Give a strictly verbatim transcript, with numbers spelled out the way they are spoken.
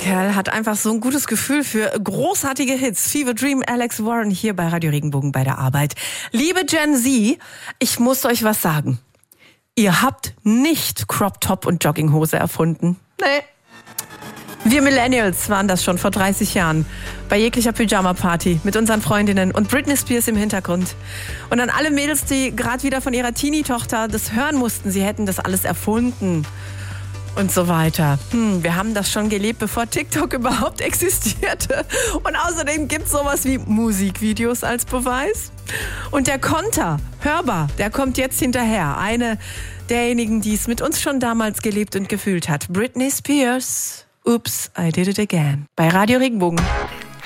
Kerl hat einfach so ein gutes Gefühl für großartige Hits. Fever Dream, Alex Warren hier bei Radio Regenbogen bei der Arbeit. Liebe Gen Z, ich muss euch was sagen. Ihr habt nicht Crop Top und Jogginghose erfunden. Nee. Wir Millennials waren das schon vor dreißig Jahren. Bei jeglicher Pyjama-Party mit unseren Freundinnen und Britney Spears im Hintergrund. Und an alle Mädels, die gerade wieder von ihrer Teenie-Tochter das hören mussten, sie hätten das alles erfunden. Und so weiter. Hm, wir haben das schon gelebt, bevor TikTok überhaupt existierte. Und außerdem gibt es sowas wie Musikvideos als Beweis. Und der Konter, hörbar, der kommt jetzt hinterher. Eine derjenigen, die es mit uns schon damals gelebt und gefühlt hat. Britney Spears. Oops, I did it again. Bei Radio Regenbogen.